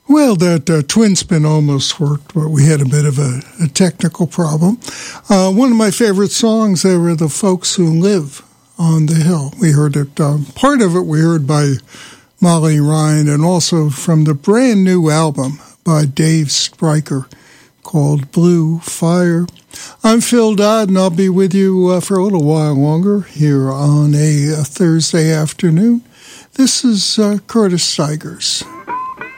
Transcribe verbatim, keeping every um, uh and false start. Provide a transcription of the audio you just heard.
Well, that uh, twin spin almost worked, but we had a bit of a, a technical problem. Uh, one of my favorite songs, they were The Folks Who Live on the Hill. We heard it, um, part of it we heard by Molly Ryan, and also from the brand new album by Dave Stryker called Blue Fire. I'm Phil Dodd, and I'll be with you uh, for a little while longer here on a, a Thursday afternoon. This is uh, Curtis Stigers.